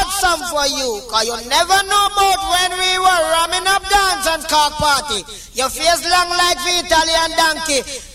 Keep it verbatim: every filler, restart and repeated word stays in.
hard some for you. Cause you never know about when we were ramming up dance and cock party. Your face long like the Italian donkey.